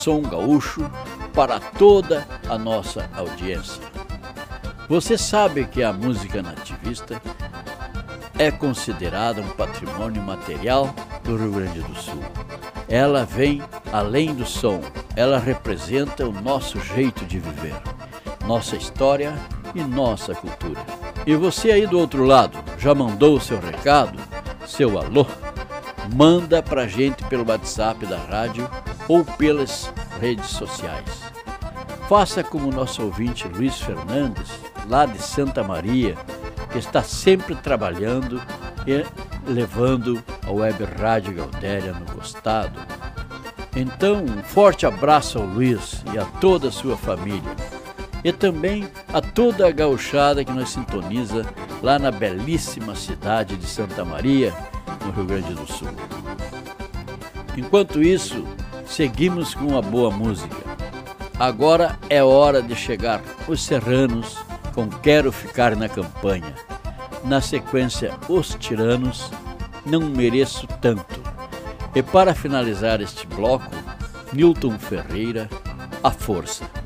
som gaúcho para toda a nossa audiência. Você sabe que a música nativista é considerada um patrimônio material do Rio Grande do Sul. Ela vem além do som, ela representa o nosso jeito de viver, nossa história e nossa cultura. E você aí do outro lado, já mandou o seu recado, seu alô? Manda pra gente pelo WhatsApp da rádio ou pelas redes sociais. Faça como o nosso ouvinte Luiz Fernandes, lá de Santa Maria, que está sempre trabalhando e levando a Web Rádio Gaudéria no costado. Então, um forte abraço ao Luiz e a toda a sua família. E também a toda a gauchada que nos sintoniza lá na belíssima cidade de Santa Maria, no Rio Grande do Sul. Enquanto isso, seguimos com uma boa música. Agora é hora de chegar os Serranos com Quero Ficar na Campanha. Na sequência, Os Tiranos, Não Mereço Tanto. E para finalizar este bloco, Nilton Ferreira, A Força.